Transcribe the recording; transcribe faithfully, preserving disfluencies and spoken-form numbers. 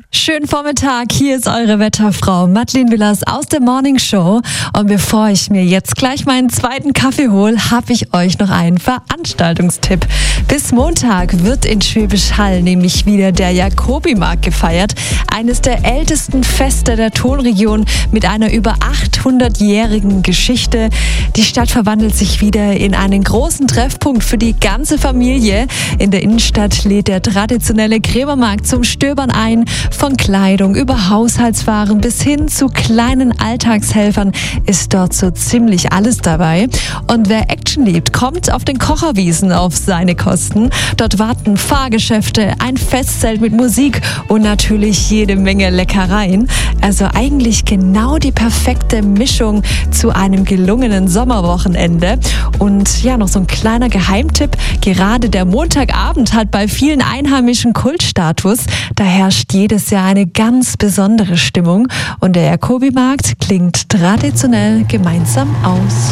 Schönen Vormittag, hier ist eure Wetterfrau Madeleine Willers aus der Morning Show. Und bevor ich mir jetzt gleich meinen zweiten Kaffee hole, habe ich euch noch einen Veranstaltungstipp. Bis Montag wird in Schwäbisch Hall nämlich wieder der Jacobimarkt gefeiert. Eines der ältesten Feste der Tonregion mit einer über achthundertjährigen Geschichte. Die Stadt verwandelt sich wieder in einen großen Treffpunkt für die ganze Familie. In der Innenstadt lädt der traditionelle Krämermarkt zum Stöbern ein. Von Kleidung über Haushaltswaren bis hin zu kleinen Alltagshelfern ist dort so ziemlich alles dabei. Und wer Action liebt, kommt auf den Kocherwiesen auf seine Kosten. Dort warten Fahrgeschäfte, ein Festzelt mit Musik und natürlich jede Menge Leckereien. Also eigentlich genau die perfekte Mischung zu einem gelungenen Sommerwochenende. Und ja, noch so ein kleiner Geheimtipp. Gerade der Montagabend hat bei vielen Einheimischen Kultstatus. Da herrscht jedes Jahr eine ganz besondere Stimmung. Und der Jacobimarkt klingt traditionell gemeinsam aus.